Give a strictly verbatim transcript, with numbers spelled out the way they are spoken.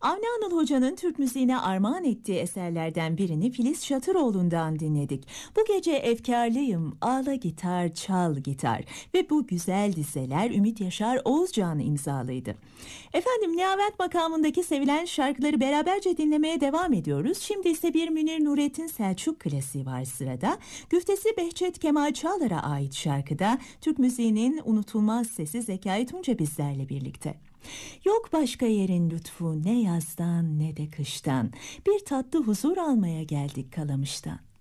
Avni Anıl Hoca'nın Türk müziğine armağan ettiği eserlerden birini Filiz Şatıroğlu'ndan dinledik. Bu gece efkarlıyım, ağla gitar, çal gitar ve bu güzel dizeler Ümit Yaşar Oğuzcan imzalıydı. Efendim, Nihavent makamındaki sevilen şarkıları beraberce dinlemeye devam ediyoruz. Şimdi ise bir Münir Nurettin Selçuk klasiği var sırada. Güftesi Behçet Kemal Çağlar'a ait şarkıda Türk müziğinin unutulmaz sesi Zekai Tunca bizlerle birlikte. Yok başka yerin lütfu ne yazdan ne de kıştan, bir tatlı huzur almaya geldik Kalamış'tan.